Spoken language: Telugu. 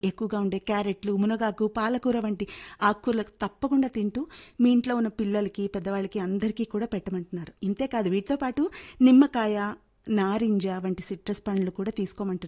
ఎక్కువగా ఉండే క్యారెట్లు, మునగాకు, పాలకూర వంటి ఆకుకూరలు తప్పకుండా తింటూ మీ ఇంట్లో ఉన్న పిల్లలకి, పెద్దవాళ్ళకి అందరికీ కూడా పెట్టమంటున్నారు. ఇంతేకాదు వీటితో పాటు నిమ్మకాయ, నారింజ వంటి సిట్రస్ పండ్లు కూడా తీసుకోమంటున్నారు.